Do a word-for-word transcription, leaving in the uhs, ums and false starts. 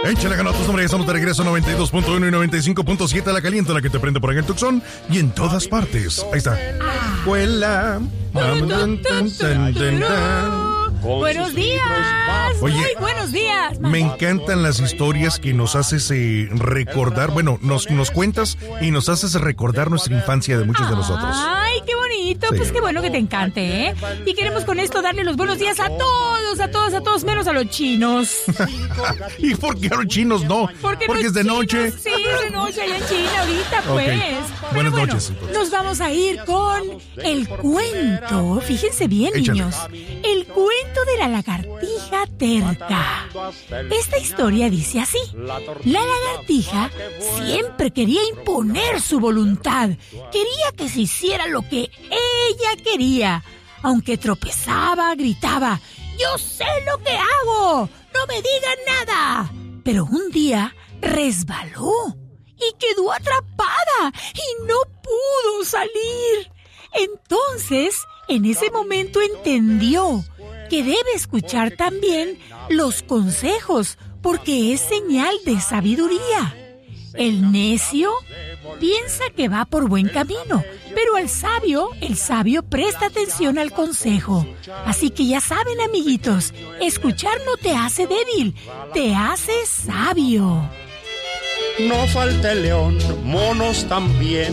Échale ganotos, hombre, estamos de regreso a noventa y dos punto uno y noventa y cinco punto siete, la caliente, la que te prende por ahí en Tucson y en todas partes. Ahí está. Escuela. Buenos días. Oye, muy buenos días. Me encantan las historias que nos haces eh, recordar. Bueno, nos, nos cuentas y nos haces recordar nuestra infancia de muchos de nosotros. Ay, qué bonito. Sí. Pues qué bueno que te encante, ¿eh? Y queremos con esto darle los buenos días a todos, a todos, a todos, menos a los chinos. ¿Y por qué a los chinos no? Porque, Porque es de chinos, noche. Sí, es de noche allá en China ahorita, pues. Okay. Pero Buenas bueno, noches, entonces. Nos vamos a ir con el cuento. Fíjense bien, Échale. niños. El cuento de la lagartija terca. Esta historia dice así. La lagartija siempre quería imponer su voluntad. Quería que se hiciera lo que ella quería. Aunque tropezaba, gritaba: ¡yo sé lo que hago! ¡No me digan nada! Pero un día resbaló y quedó atrapada y no pudo salir. Entonces, en ese momento entendió que debe escuchar también los consejos, porque es señal de sabiduría. El necio piensa que va por buen camino, pero al sabio, el sabio presta atención al consejo. Así que ya saben, amiguitos, escuchar no te hace débil, te hace sabio. No falta el león, monos también.